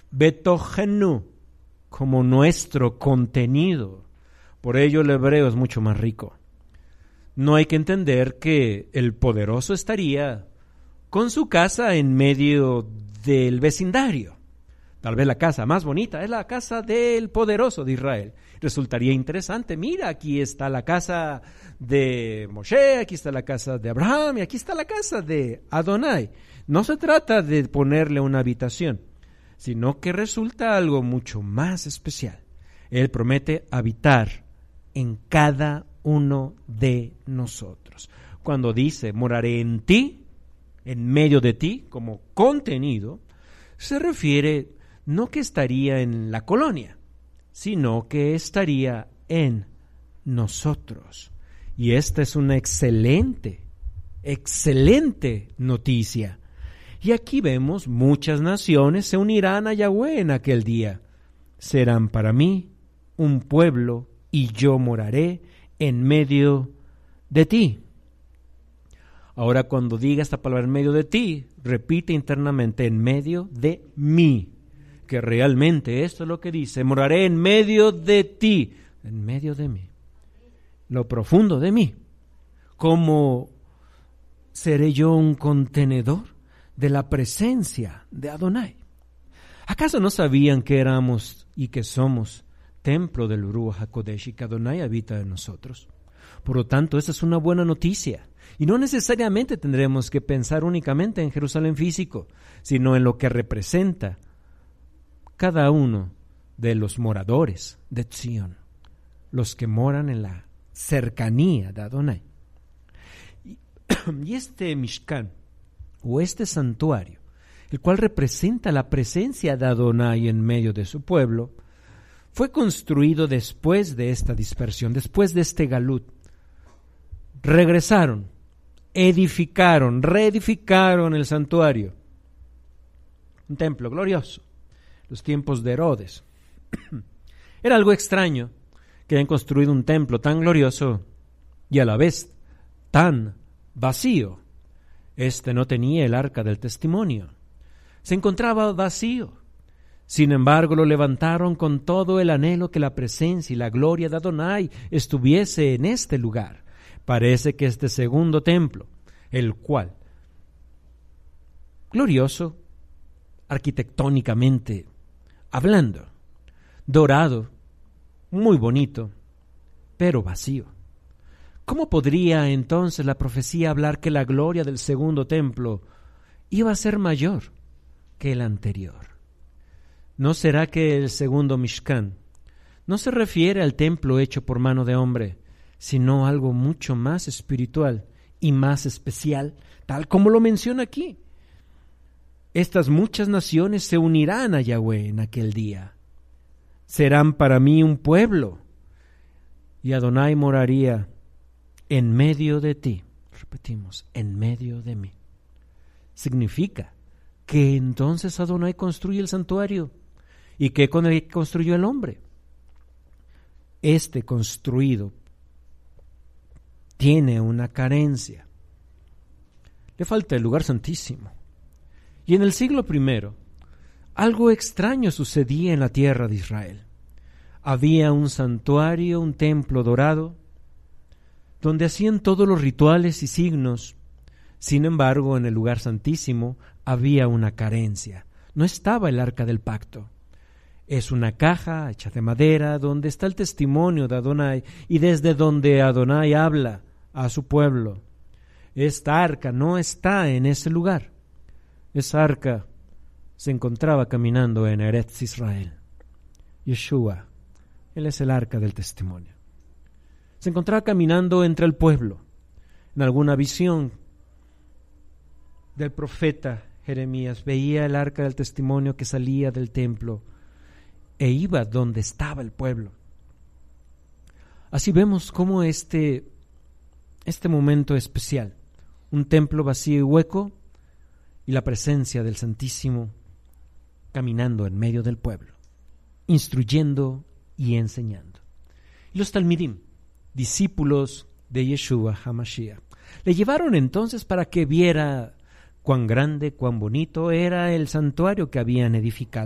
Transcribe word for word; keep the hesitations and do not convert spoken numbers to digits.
Betochenu, como nuestro contenido. Por ello el hebreo es mucho más rico. No hay que entender que el poderoso estaría con su casa en medio del vecindario. Tal vez la casa más bonita es la casa del poderoso de Israel. Resultaría interesante. Mira, aquí está la casa de Moshe, aquí está la casa de Abraham y aquí está la casa de Adonai. No se trata de ponerle una habitación, sino que resulta algo mucho más especial. Él promete habitar en cada uno de nosotros. Cuando dice, moraré en ti, en medio de ti, como contenido, se refiere no que estaría en la colonia, sino que estaría en nosotros. Y esta es una excelente, excelente noticia. Y aquí vemos muchas naciones se unirán a Yahweh en aquel día. Serán para mí un pueblo y yo moraré en medio de ti. Ahora, cuando diga esta palabra en medio de ti, repite internamente en medio de mí, que realmente esto es lo que dice, moraré en medio de ti, en medio de mí, lo profundo de mí. ¿Cómo seré yo un contenedor de la presencia de Adonai? ¿Acaso no sabían que éramos y que somos templo del Ruach HaKodesh y que Adonai habita en nosotros? Por lo tanto, esa es una buena noticia. Y no necesariamente tendremos que pensar únicamente en Jerusalén físico, sino en lo que representa cada uno de los moradores de Sion, los que moran en la cercanía de Adonai. Y, y este Mishkan, o este santuario, el cual representa la presencia de Adonai en medio de su pueblo, fue construido después de esta dispersión, después de este galut. Regresaron, edificaron, reedificaron el santuario. Un templo glorioso, los tiempos de Herodes. Era algo extraño que hayan construido un templo tan glorioso y a la vez tan vacío. Este no tenía el arca del testimonio. Se encontraba vacío. Sin embargo, lo levantaron con todo el anhelo que la presencia y la gloria de Adonai estuviese en este lugar. Parece que este segundo templo, el cual, glorioso, arquitectónicamente hablando, dorado, muy bonito, pero vacío. ¿Cómo podría entonces la profecía hablar que la gloria del segundo templo iba a ser mayor que el anterior? ¿No será que el segundo Mishkan no se refiere al templo hecho por mano de hombre, sino algo mucho más espiritual y más especial, tal como lo menciona aquí? Estas muchas naciones se unirán a Yahweh en aquel día. Serán para mí un pueblo, y Adonai moraría en medio de ti. Repetimos, en medio de mí. Significa que entonces Adonai construye el santuario. ¿Y qué con el que construyó el hombre? Este construido tiene una carencia. Le falta el lugar santísimo. Y en el siglo primero, algo extraño sucedía en la tierra de Israel. Había un santuario, un templo dorado, donde hacían todos los rituales y signos. Sin embargo, en el lugar santísimo había una carencia. No estaba el arca del pacto. Es una caja hecha de madera donde está el testimonio de Adonai y desde donde Adonai habla a su pueblo. Esta arca no está en ese lugar. Esa arca se encontraba caminando en Eretz Israel. Yeshua, él es el arca del testimonio. Se encontraba caminando entre el pueblo. En alguna visión del profeta Jeremías veía el arca del testimonio que salía del templo e iba donde estaba el pueblo. Así vemos cómo este, este momento especial, un templo vacío y hueco y la presencia del Santísimo caminando en medio del pueblo, instruyendo y enseñando. Y los talmidim, discípulos de Yeshua HaMashiach, le llevaron entonces para que viera cuán grande, cuán bonito era el santuario que habían edificado.